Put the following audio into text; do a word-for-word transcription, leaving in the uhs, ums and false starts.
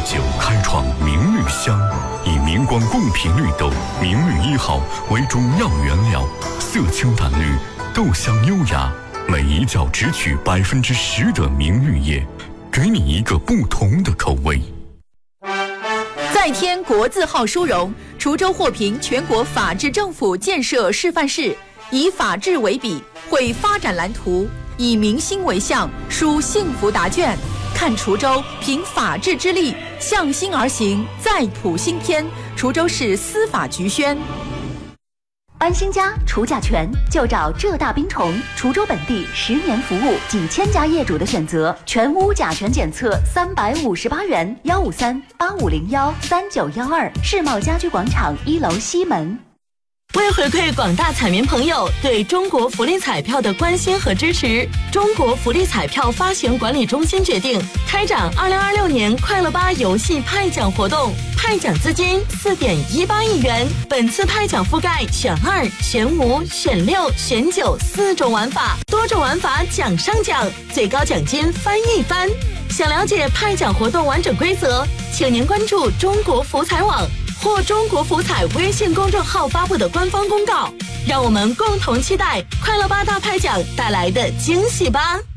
九开创明绿香，以明光贡品绿豆明绿一号为主要原料，色清淡绿，豆香优雅，每一角只取百分之十的明绿叶，给你一个不同的口味。 再添国字号殊荣，滁州获评全国法治政府建设示范市，以法治为笔，绘发展蓝图，以民心为向，书幸福答卷。看滁州凭法治之力，向心而行，再谱新篇。滁州市司法局宣。 安心家除甲醛就找浙大冰虫，滁州本地十年服务，几千家业主的选择，全屋甲醛检测三百五十八元，幺五三八五零幺三九幺二，世贸家居广场一楼西门。 为回馈广大彩民朋友对中国福利彩票的关心和支持，中国福利彩票发行管理中心决定开展二零二六年快乐吧游戏派奖活动，派奖资金四点一八亿元。本次派奖覆盖选二、选五、选六、选九四种玩法，多种玩法奖上奖，最高奖金翻一番。想了解派奖活动完整规则，请您关注中国福彩网或中国福彩微信公众号发布的官方公告，让我们共同期待快乐吧大派奖带来的惊喜吧。